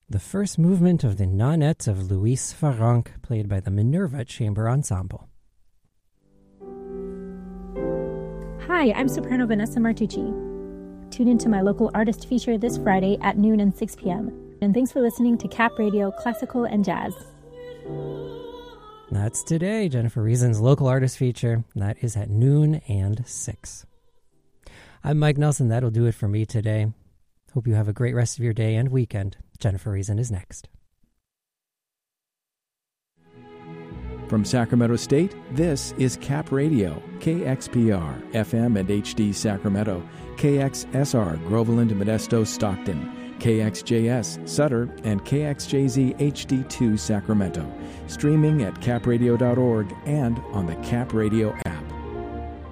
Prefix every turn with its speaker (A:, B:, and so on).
A: the first movement of the Nonettes of Luis Farranc, played by the Minerva Chamber Ensemble.
B: Hi, I'm soprano Vanessa Martucci. Tune into my local artist feature this Friday at noon and 6 p.m. And thanks for listening to Cap Radio Classical and Jazz.
A: That's today, Jennifer Reason's local artist feature. That is at noon and 6. I'm Mike Nelson. That'll do it for me today. Hope you have a great rest of your day and weekend. Jennifer Reason is next.
C: From Sacramento State, this is Cap Radio, KXPR, FM and HD Sacramento, KXSR, Groveland, Modesto, Stockton, KXJS, Sutter, and KXJZ HD2 Sacramento. Streaming at capradio.org and on the Cap Radio app.